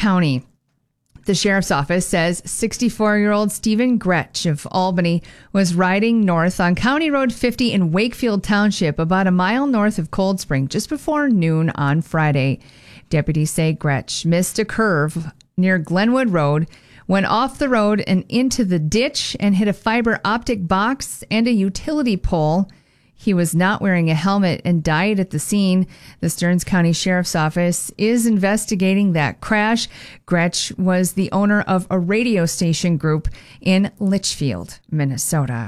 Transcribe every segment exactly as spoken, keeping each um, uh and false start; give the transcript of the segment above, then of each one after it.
County. The sheriff's office says sixty-four-year-old Stephen Gretsch of Albany was riding north on County Road fifty in Wakefield Township, about a mile north of Cold Spring, just before noon on Friday. Deputies say Gretsch missed a curve near Glenwood Road, went off the road and into the ditch and hit a fiber optic box and a utility pole. He was not wearing a helmet and died at the scene. The Stearns County Sheriff's Office is investigating that crash. Gretsch was the owner of a radio station group in Litchfield, Minnesota.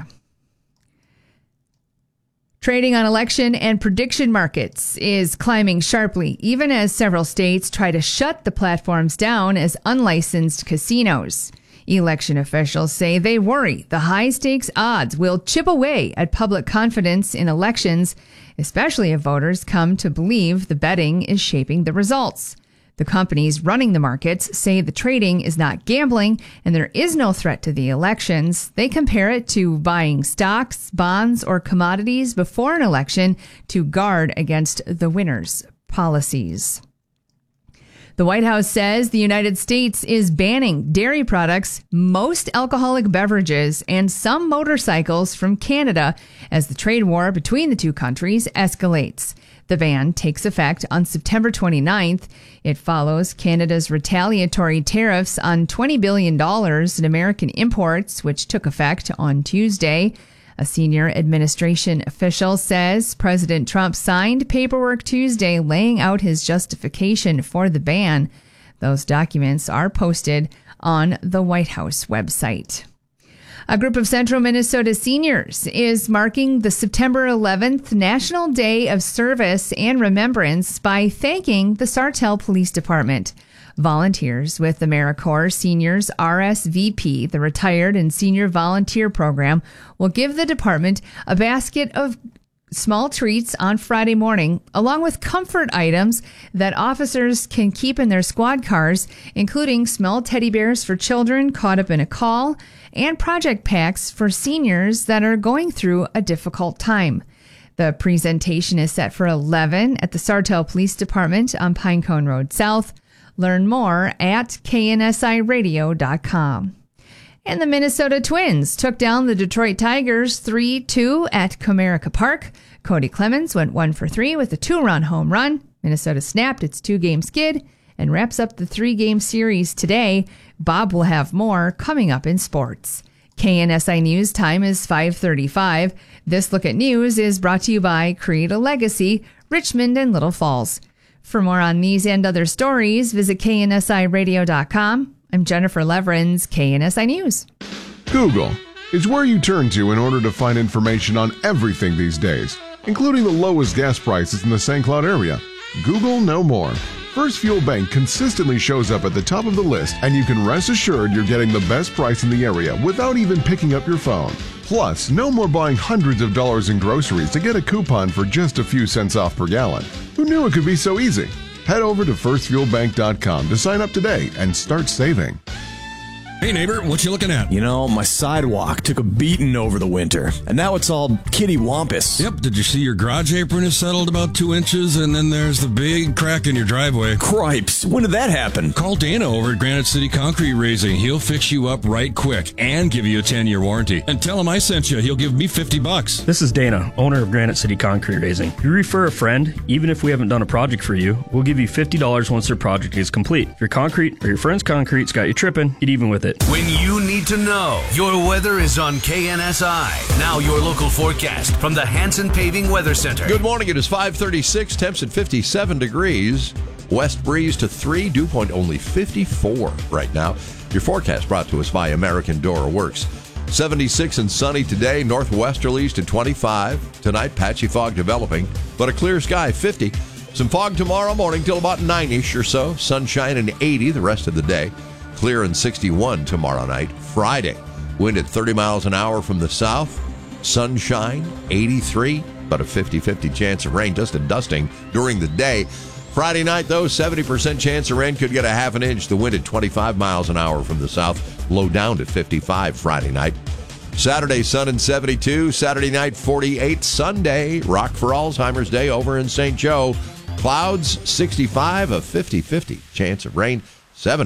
Trading on election and prediction markets is climbing sharply, even as several states try to shut the platforms down as unlicensed casinos. Election officials say they worry the high-stakes odds will chip away at public confidence in elections, especially if voters come to believe the betting is shaping the results. The companies running the markets say the trading is not gambling and there is no threat to the elections. They compare it to buying stocks, bonds, or commodities before an election to guard against the winner's policies. The White House says the United States is banning dairy products, most alcoholic beverages, and some motorcycles from Canada as the trade war between the two countries escalates. The ban takes effect on September twenty-ninth. It follows Canada's retaliatory tariffs on twenty billion dollars in American imports, which took effect on Tuesday. A senior administration official says President Trump signed paperwork Tuesday laying out his justification for the ban. Those documents are posted on the White House website. A group of Central Minnesota seniors is marking the September eleventh National Day of Service and Remembrance by thanking the Sartell Police Department. Volunteers with AmeriCorps Seniors R S V P, the Retired and Senior Volunteer Program, will give the department a basket of small treats on Friday morning, along with comfort items that officers can keep in their squad cars, including small teddy bears for children caught up in a call and project packs for seniors that are going through a difficult time. The presentation is set for eleven at the Sartell Police Department on Pinecone Road South. Learn more at K N S I radio dot com. And the Minnesota Twins took down the Detroit Tigers three two at Comerica Park. Cody Clemens went one for three with a two-run home run. Minnesota snapped its two-game skid and wraps up the three-game series today. Bob will have more coming up in sports. K N S I News time is five thirty-five. This Look at News is brought to you by Create a Legacy, Richmond and Little Falls. For more on these and other stories, visit K N S I radio dot com. I'm Jennifer Leverins, K N S I News. Google is where you turn to in order to find information on everything these days, including the lowest gas prices in the Saint Cloud area. Google no more. First Fuel Bank consistently shows up at the top of the list, and you can rest assured you're getting the best price in the area without even picking up your phone. Plus, no more buying hundreds of dollars in groceries to get a coupon for just a few cents off per gallon. Who knew it could be so easy? Head over to first fuel bank dot com to sign up today and start saving. Hey neighbor, what you looking at? You know, my sidewalk took a beating over the winter, and now it's all kitty-wampus. Yep, did you see your garage apron is settled about two inches, and then there's the big crack in your driveway? Cripes, when did that happen? Call Dana over at Granite City Concrete Raising. He'll fix you up right quick and give you a ten-year warranty. And tell him I sent you. He'll give me fifty bucks. This is Dana, owner of Granite City Concrete Raising. If you refer a friend, even if we haven't done a project for you, we'll give you fifty dollars once their project is complete. If your concrete or your friend's concrete's got you tripping, get even with it. When you need to know, your weather is on K N S I. Now your local forecast from the Hanson Paving Weather Center. Good morning. It is five thirty-six, temps at fifty-seven degrees. West breeze to three, dew point only fifty-four right now. Your forecast brought to us by American Door Works. seventy-six and sunny today, northwesterlies to twenty-five. Tonight, patchy fog developing, but a clear sky, fifty. Some fog tomorrow morning till about nine-ish or so. Sunshine and eighty the rest of the day. Clear and sixty-one tomorrow night. Friday, wind at thirty miles an hour from the south. Sunshine, eighty-three, but a fifty-fifty chance of rain, just a dusting during the day. Friday night, though, seventy percent chance of rain, could get a half an inch. The wind at twenty-five miles an hour from the south. Low down to fifty-five Friday night. Saturday, sun and seventy-two. Saturday night, forty-eight. Sunday, Rock for Alzheimer's Day over in Saint Joe. Clouds, sixty-five, a fifty-fifty chance of rain. seven